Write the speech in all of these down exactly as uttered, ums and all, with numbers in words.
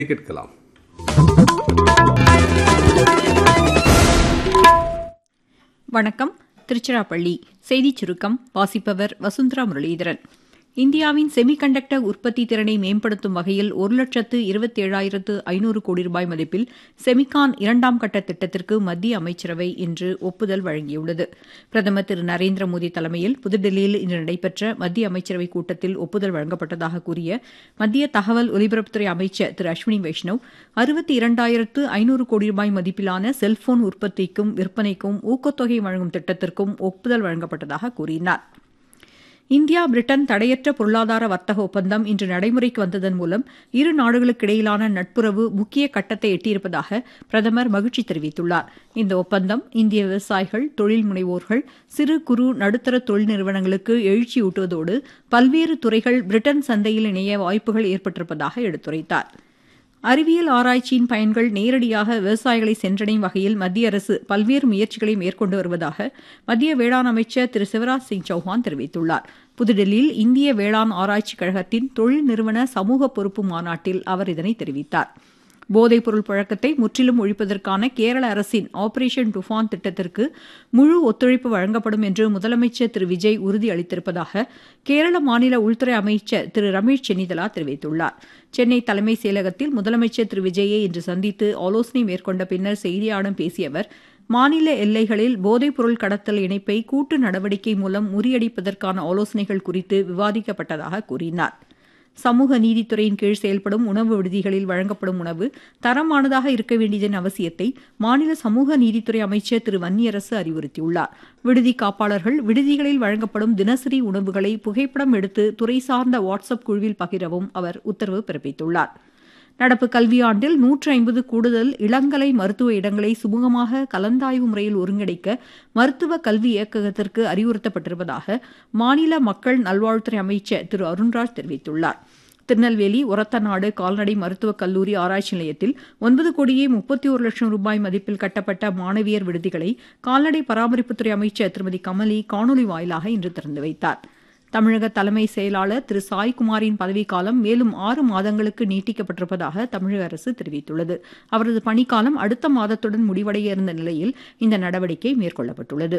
கேட்கலாம். வணக்கம். திருச்சிராப்பள்ளி செய்திச் சுருக்கம் வாசிப்பவர் வசுந்தரா முரளிதரன். இந்தியாவின் செமிகண்டக்டர் உற்பத்தி திறனை மேம்படுத்தும் வகையில் ஒரு லட்சத்து இருபத்தேழாயிரத்து ஐநூறு கோடி ரூபாய் மதிப்பில் செமிகான் இரண்டாம் கட்ட திட்டத்திற்கு மத்திய அமைச்சரவை இன்று ஒப்புதல் வழங்கியுள்ளது. பிரதமர் திரு நரேந்திர மோடி தலைமையில் புதுதில்லியில் இன்று நடைபெற்ற மத்திய அமைச்சரவைக் கூட்டத்தில் ஒப்புதல் வழங்கப்பட்டதாக கூறிய மத்திய தகவல் ஒலிபரப்புத்துறை அமைச்சர் திரு அஸ்வினி வைஷ்ணவ், அறுபத்தி இரண்டாயிரத்து ஐநூறு கோடி ரூபாய் மதிப்பிலான செல்போன் உற்பத்திக்கும் விற்பனைக்கும் ஊக்கத்தொகை வழங்கும் திட்டத்திற்கும் ஒப்புதல் வழங்கப்பட்டதாக கூறினார். இந்தியா பிரிட்டன் தடையற்ற பொருளாதார வர்த்தக ஒப்பந்தம் இன்று நடைமுறைக்கு வந்ததன் மூலம் இரு நாடுகளுக்கிடையிலான நட்புறவு முக்கிய கட்டத்தை எட்டியிருப்பதாக பிரதமர் மகிழ்ச்சி தெரிவித்துள்ளார். இந்த ஒப்பந்தம் இந்திய விவசாயிகள், தொழில் முனைவோர்கள், சிறு குறு நடுத்தர தொழில் நிறுவனங்களுக்கு எழுச்சியூட்டுவதோடு பல்வேறு துறைகள் பிரிட்டன் சந்தையில் இணைய வாய்ப்புகள் ஏற்பட்டிருப்பதாக எடுத்துரைத்தார். அறிவியல் ஆராய்ச்சியின் பயன்கள் நேரடியாக விவசாயிகளை சென்றடையும் வகையில் மத்திய அரசு பல்வேறு முயற்சிகளை மேற்கொண்டு வருவதாக மத்திய வேளாண் அமைச்சர் திரு சிவராஜ் சிங் சௌஹான் தெரிவித்துள்ளார். புதுடில்லியில் இந்திய வேளாண் ஆராய்ச்சிக் கழகத்தின் தொழில் நிறுவன சமூக பொறுப்பு மாநாட்டில் அவர் இதனை தெரிவித்தார். போதைப்பொருள் புழக்கத்தை முற்றிலும் ஒழிப்பதற்கான கேரள அரசின் ஆபரேஷன் டுஃபான் திட்டத்திற்கு முழு ஒத்துழைப்பு வழங்கப்படும் என்று முதலமைச்சர் திரு விஜய் உறுதியளித்திருப்பதாக கேரள மாநில உள்துறை அமைச்சர் திரு ரமேஷ் சென்னிதலா தெரிவித்துள்ளார். சென்னை தலைமைச் செயலகத்தில் முதலமைச்சர் திரு விஜயை இன்று சந்தித்து ஆலோசனை மேற்கொண்ட பின்னர் செய்தியாளர்களிடம் பேசிய அவர், மாநில எல்லைகளில் போதைப்பொருள் கடத்தல் இணைப்பை கூட்டு நடவடிக்கை மூலம் முறியடிப்பதற்கான ஆலோசனைகள் குறித்து விவாதிக்கப்பட்டதாக கூறினார். சமூக நீதித்துறையின் கீழ் செயல்படும் உணவு விடுதிகளில் வழங்கப்படும் உணவு தரமானதாக இருக்க வேண்டியதன் அவசியத்தை மாநில சமூக நீதித்துறை அமைச்சர் திரு வன்னியரசு அறிவுறுத்தியுள்ளார். விடுதி காப்பாளர்கள் விடுதிகளில் வழங்கப்படும் தினசரி உணவுகளை புகைப்படம் எடுத்து துறை சார்ந்த வாட்ஸ்அப் குழுவில் பகிரவும் அவர் உத்தரவு பிறப்பித்துள்ளார். நடப்பு கல்வியாண்டில் நூற்று ஐம்பது கூடுதல் இளங்கலை மருத்துவ இடங்களை சுமூகமாக கலந்தாய்வு முறையில் ஒருங்கிணைக்க மருத்துவ கல்வி இயக்ககத்திற்கு அறிவுறுத்தப்பட்டிருப்பதாக மாநில மக்கள் நல்வாழ்வுத்துறை அமைச்சர் திரு அருண்ராஜ் தெரிவித்துள்ளார். திருநெல்வேலி ஒரத்தநாடு கால்நடை மருத்துவக் கல்லூரி ஆராய்ச்சி நிலையத்தில் ஒன்பது கோடியே முப்பத்தி ஒரு லட்சம் ரூபாய் மதிப்பில் கட்டப்பட்ட மாணவியர் விடுதிகளை கால்நடை பராமரிப்புத்துறை அமைச்சர் திருமதி கமலி காணொலி வாயிலாக இன்று திறந்து வைத்தார். தமிழக தலைமை செயலாளர் திரு சாய்குமாரின் பதவிக்காலம் மேலும் ஆறு மாதங்களுக்கு நீட்டிக்கப்பட்டிருப்பதாக தமிழக அரசு தெரிவித்துள்ளது. அவரது பணிக்காலம் அடுத்த மாதத்துடன் முடிவடைய இருந்த நிலையில் இந்த நடவடிக்கை மேற்கொள்ளப்பட்டுள்ளது.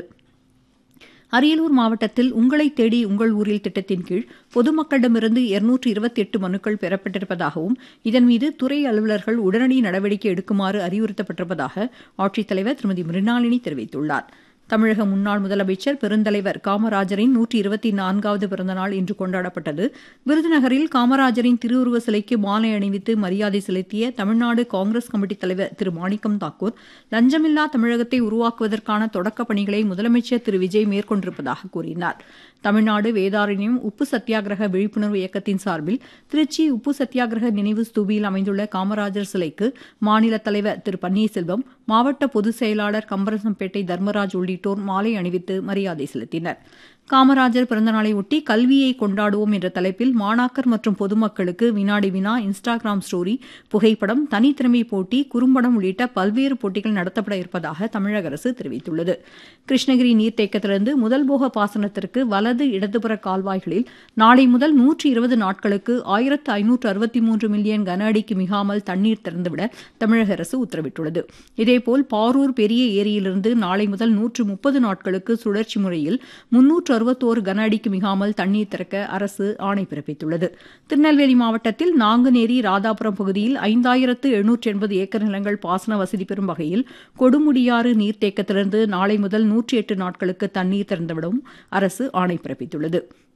அரியலூர் மாவட்டத்தில் உங்களை தேடி உங்கள் ஊரில் திட்டத்தின் கீழ் பொதுமக்களிடமிருந்து இருநூற்று இருபத்தி எட்டு மனுக்கள் பெறப்பட்டிருப்பதாகவும் இதன் மீது துறை அலுவலர்கள் உடனடி நடவடிக்கை எடுக்குமாறு அறிவுறுத்தப்பட்டிருப்பதாக ஆட்சித்தலைவர் திருமதி மிருணாளினி தெரிவித்துள்ளார். தமிழக முன்னாள் முதலமைச்சர் பெருந்தலைவர் காமராஜரின் நூற்றி இருபத்தி நான்காவது பிறந்தநாள் இன்று கொண்டாடப்பட்டது. விருதுநகரில் காமராஜரின் திருவுருவ சிலைக்கு மாலை அணிவித்து மரியாதை செலுத்திய தமிழ்நாடு காங்கிரஸ் கமிட்டி தலைவர் திரு மாணிக்கம் தாக்கூர், லஞ்சமில்லா தமிழகத்தை உருவாக்குவதற்கான தொடக்கப் பணிகளை முதலமைச்சர் திரு விஜய் மேற்கொண்டிருப்பதாக கூறினார். தமிழ்நாடு வேதாரண்யம் உப்பு சத்தியாகிரக விழிப்புணர்வு இயக்கத்தின் சார்பில் திருச்சி உப்பு சத்தியாகிரக நினைவு ஸ்தூபியில் அமைந்துள்ள காமராஜர் சிலைக்கு மாநில தலைவர் திரு பன்னீர்செல்வம், மாவட்ட பொதுச் செயலாளர் கம்பரசம்பேட்டை தர்மராஜ் உள்ளிட்டோர் மாலை அணிவித்து மரியாதை செலுத்தினர். காமராஜர் பிறந்தநாளையொட்டி கல்வியை கொண்டாடுவோம் என்ற தலைப்பில் மாணாக்கர் மற்றும் பொதுமக்களுக்கு வினாடி வினா, இன்ஸ்டாகிராம் ஸ்டோரி, புகைப்படம், தனித்திறமை போட்டி, குறும்படம் உள்ளிட்ட பல்வேறு போட்டிகள் நடத்தப்பட இருப்பதாக தமிழக அரசு தெரிவித்துள்ளது. கிருஷ்ணகிரி நீர்த்தேக்கத்திலிருந்து முதல் போக பாசனத்திற்கு வலது இடதுபுற கால்வாய்களில் நாளை முதல் நூற்றி இருபது நாட்களுக்கு ஆயிரத்து ஐநூற்று அறுபத்தி மூன்று மில்லியன் கன அடிக்கு மிகாமல் தண்ணீர் திறந்துவிட தமிழக அரசு உத்தரவிட்டுள்ளது. இதேபோல் பாரூர் பெரிய ஏரியிலிருந்து நாளை முதல் நூற்று முப்பது நாட்களுக்கு சுழற்சி முறையில் முன்னூற்று அறுபத்தோரு கன அடிக்கு மிகாமல் தண்ணீர் திறக்க அரசு ஆணை பிறப்பித்துள்ளது. திருநெல்வேலி மாவட்டத்தில் நாங்குநேரி ராதாபுரம் பகுதியில் ஐந்தாயிரத்து எழுநூற்று எண்பது ஏக்கர் நிலங்கள் பாசன வசதி பெறும் வகையில் கொடுமுடியாறு நீர்த்தேக்கத்திலிருந்து நாளை முதல் நூற்றி எட்டு நாட்களுக்கு தண்ணீர் திறந்துவிடவும் அரசு ஆணை பிறப்பித்துள்ளது.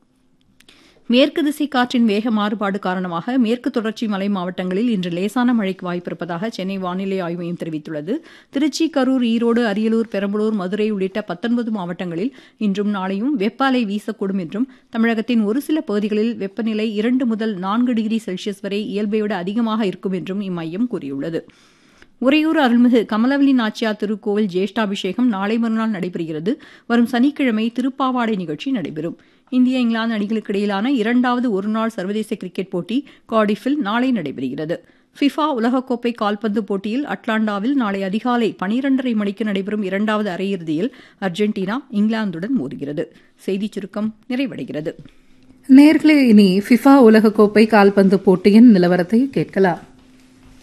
மேற்கு திசை காற்றின் வேக மாறுபாடு காரணமாக மேற்கு தொடர்ச்சி மலை மாவட்டங்களில் இன்று லேசான மழைக்கு வாய்ப்பிருப்பதாக சென்னை வானிலை ஆய்வு மையம் தெரிவித்துள்ளது. திருச்சி, கரூர், ஈரோடு, அரியலூர், பெரம்பலூர், மதுரை உள்ளிட்ட பத்தொன்பது மாவட்டங்களில் இன்றும் நாளையும் வெப்ப அலை வீசக்கூடும் என்றும் தமிழகத்தின் ஒரு சில பகுதிகளில் வெப்பநிலை இரண்டு முதல் நான்கு டிகிரி செல்சியஸ் வரை இயல்பை விட அதிகமாக இருக்கும் என்றும் இம்மையம் கூறியுள்ளது. உறையூர் அருள்மிகு கமலவல்லி நாச்சியார் திருக்கோவில் ஜேஷ்டாபிஷேகம் நாளை மறுநாள் நடைபெறுகிறது. வரும் சனிக்கிழமை திருப்பாவாடை நிகழ்ச்சி நடைபெறும். இந்திய இங்கிலாந்து அணிகளுக்கு இடையிலான இரண்டாவது ஒருநாள் சர்வதேச கிரிக்கெட் போட்டி கார்டிஃபில் நாளை நடைபெறுகிறது. ஃபிஃபா உலகக்கோப்பை கால்பந்து போட்டியில் அட்லாண்டாவில் நாளை அதிகாலை பனிரெண்டரை மணிக்கு நடைபெறும் இரண்டாவது அரையிறுதியில் அர்ஜென்டினா இங்கிலாந்துடன் மோதுகிறது. செய்திச் சுருக்கம் நிறைவடைகிறது. நேர்களே, இனி ஃபிஃபா உலகக்கோப்பை கால்பந்து போட்டியின் நிலவரத்தை கேட்கலாம்.